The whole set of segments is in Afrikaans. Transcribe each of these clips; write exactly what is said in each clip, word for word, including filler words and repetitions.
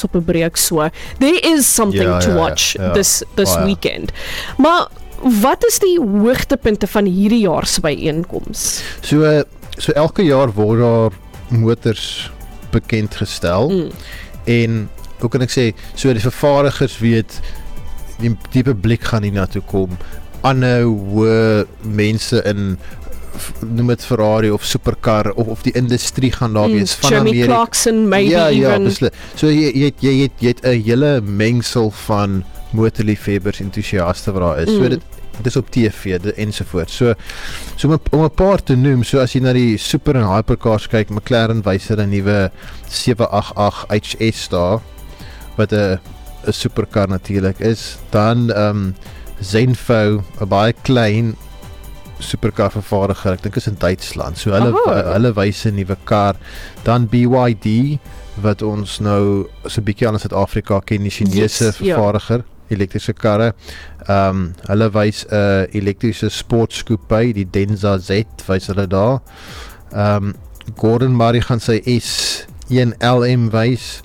op 'n breek, so there is something ja, to ja, watch ja, ja. this this oh, ja. weekend. Maar wat is die hoogtepunte van hierdie jaar se byeenkoms? So so elke jaar word daar motors bekend gestel Mm. en hoe kan ek sê, so die vervaardigers weet die, die publiek gaan hier na toe kom. Ander hoë mense in noem dit Ferrari of supercar of of die industrie gaan daar wees mm, van Jeremy Amerika. Clarkson, maybe ja, ja, even. beslis. So jy jy jy jy het, jy het 'n hele mengsel van motorliefhebbers, entoesiaste wat daar is. Mm. So dit dis op T V de, ensovoorts. So so om, om 'n paar te noem, so as jy na die super en hypercars kyk, McLaren wys hulle 'n nuwe sewe agt agt H S daar wat 'n 'n supercar natuurlik is. Dan ehm um, Zenfo, 'n baie klein supercar vervaardiger, ek dink is in Duitsland. So hulle Aha. hulle wys 'n nuwe kar. Dan B Y D wat ons nou so 'n bietjie aan Suid-Afrika ken, die Chinese Yes, ja. vervaardiger, elektriese karre. Ehm um, hulle wys 'n uh, elektriese sportskoepie, die Denza Z wys hulle daar. Ehm um, Gordon Murray gaan sy S een L M wys.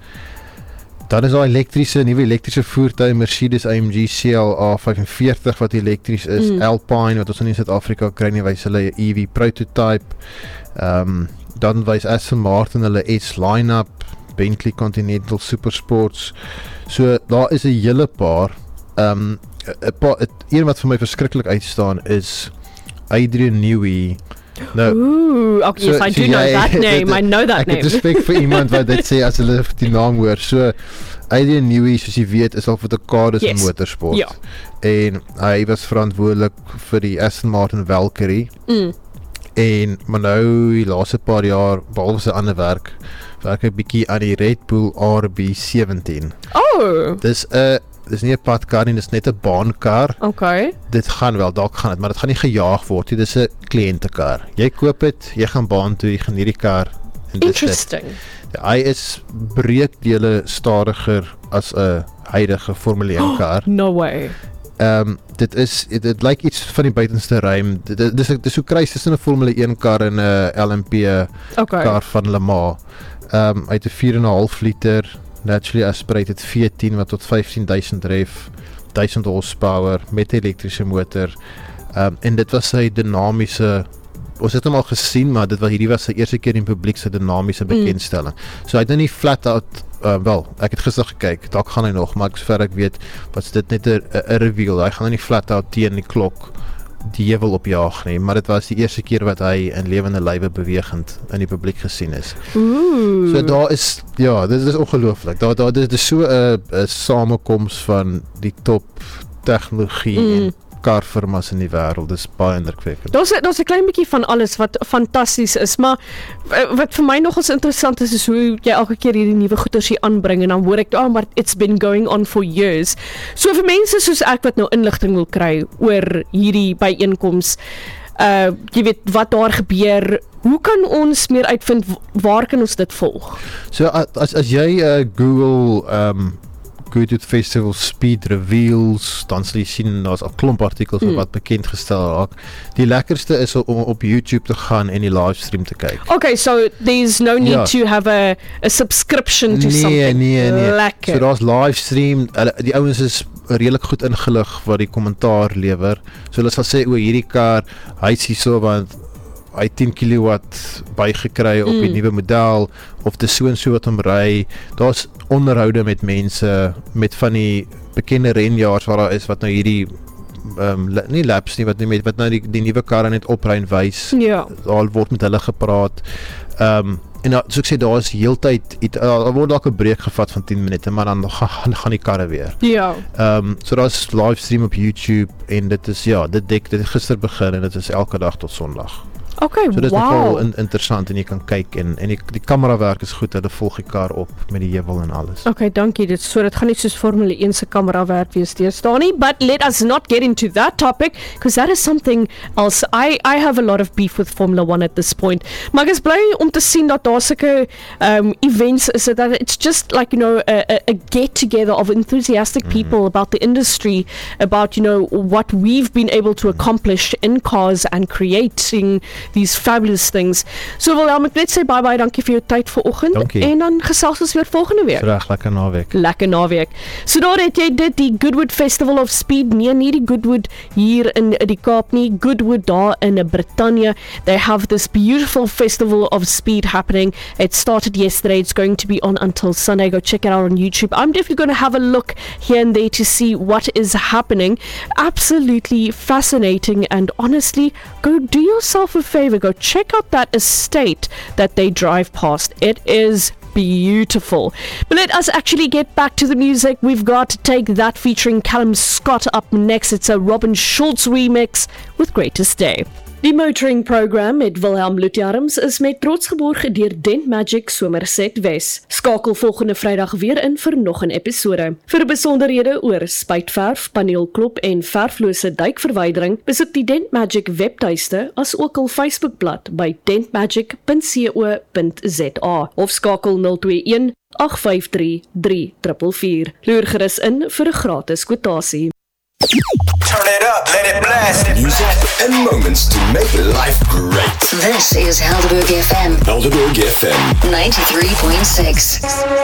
Dan is daar elektriese, nuwe elektriese voertuie, Mercedes A M G C L A vyfenveertig wat elektries is, Mm. Alpine wat ons in Suid-Afrika kry, nie wys hulle 'n E V prototype. Ehm um, dan wys Aston Martin hulle S line-up, Bentley Continental Supersports. So daar is 'n hele paar. Ehm um, 'n paar een wat vir my verskriklik uitstaan is Adrian Newey. Nou, Ooh, okay, so- yes, I so do know jy- that name. I know that ek name. het respek vir iemand wat dit sê as hulle die naam hoor. So Adrian Newey, soos jy weet, is al vir dekades in Yes. motorsport. Ja. En hy was verantwoordelik vir die Aston Martin Valkyrie. Mm. En maar nou die laaste paar jaar, behalwe sy ander werk, werk hy bietjie aan die Red Bull R B sewentien. Oh, Dis 'n dis nie 'n padkar nie, dis net 'n baankar. okay. Dit gaan wel, dalk gaan dit, maar dit gaan nie gejaag word nie. Dis 'n kliëntekar. Jy koop dit, jy gaan baan toe, jy gaan hierdie kar en dis dit. Interesting. Ja, hy is breekdele stadiger as 'n huidige Formule een kar. No way. Ehm um, dit is dit, dit lyk iets van die buitenste ruim. Dit dit- dis dis so kruis tussen 'n Formule een kar en 'n L M P Okay. kar van Le Mans. Ehm um, hy het 'n vier en 'n half liter naturally aspirated V tien wat tot vyftien duisend ref, duisend horsepower met 'n elektriese motor. Ehm um, en dit was sy dinamiese, ons het hom al gesien, maar dit was hierdie was sy eerste keer in publiek sy dinamiese bekendstelling. Mm. So hy het nou nie flat out uh, wel, ek het gister gekyk, dalk gaan hy nog, maar ek sover ek weet, was dit net 'n 'n reveal. Hy gaan nou nie flat out teen die klok die heuwel opjaag nie, maar dit was die eerste keer wat hy in lewende lywe bewegend in die publiek gesien is. Ooh. So daar is, ja, dit is ongelooflik. Daar daar dit is so 'n 'n samekoms van die top tegnologie Mm. en karfirmas in die wêreld. Dis baie indrukwekkend. Daar's 'n daar's 'n klein bietjie van alles wat fantasties is, maar uh, wat vir my nogals interessant is is hoe jy elke keer hierdie nuwe goeders hier aanbring en dan hoor ek, oh, maar it's been going on for years. So vir mense soos ek wat nou inligting wil kry oor hierdie byeenkoms, uh jy weet wat daar gebeur, hoe kan ons meer uitvind, waar kan ons dit volg? So as as jy uh, Google um Goodwood Festival Speed Reveals, dan sal jy sien daar's 'n klomp artikels mm. wat bekend gestel raak. Die lekkerste is om op YouTube te gaan en die livestream te kyk. Okay, so there's no need Ja. to have a a subscription to Nee, something. nee, nee. Lekker. So daar's livestream, hulle die ouens is redelik goed ingelig wat die kommentaar lewer. So hulle sal sê o, hierdie kar, hy's hierso want hy tien kilowatt bygekry op mm. die nuwe model of dis so en so wat hom ry. Daar's onderhoude met mense met van die bekende renjaars waar daar is wat nou hierdie ehm um, nie laps nie wat nie met wat nou die die nuwe karre net opry en wys. Ja. Daar word met hulle gepraat. Ehm um, en da, soos ek sê daar is heeltyd daar word dalk 'n breek gevat van tien minute, maar dan gaan gaan die karre weer. Ja. Ehm um, so daar's livestream op YouTube en dit is ja, dit dek dit het gister begin en dit is elke dag tot Sondag. Okay, So dit is wow. nogal in, interessant en jy kan kyk en en die, die kamerawerk is goed, hulle volg die kar op met die heuwel en alles. Okay, dankie. Dit so dit gaan nie soos Formule een se kamera werk wees deesdae nie, but let us not get into that topic because that is something else. I I have a lot of beef with Formula one at this point. Maar ek is bly om te sien dat daar sulke um events is that it's just like, you know, a, a, a get together of enthusiastic mm-hmm. people about the industry, about, you know, what we've been able to accomplish in cars and creating these fabulous things. So Wilhelm, ek net sê baie baie dankie vir jou tyd vanoggend Dankie. en dan gesels ons weer volgende week. Reg, lekker naweek. Lekker naweek. So daar het jy dit, die Goodwood Festival of Speed, nee nie die Goodwood hier in die Kaap nie, Goodwood daar in Britannia. They have this beautiful festival of speed happening. It started yesterday, it's going to be on until Sunday. Go check it out on YouTube. I'm definitely going to have a look here and there to see what is happening. Absolutely fascinating, and honestly, go do yourself a favor, go check out that estate that they drive past. It is beautiful. But let us actually get back to the music. We've got Take That featuring Callum Scott up next. It's a Robin Schulz remix with Greatest Day. Die motoring program met Wilhelm Lutjarms is met trots geborg deur Dent Magic Somerset Wes. Skakel volgende Vrydag weer in vir nog 'n episode. Vir besonderhede oor spuitverf, paneelklop en verflose duikverwydering, besoek die Dent Magic webtuiste as ook hul Facebookblad by dent magic punt co punt za of skakel nul twee een agt vyf drie drie vier vier. Loer gerus in vir 'n gratis kwotasie. Turn it up, let it blast. Music and moments to make life great. This is Helderberg F M. Helderberg F M. ninety-three point six.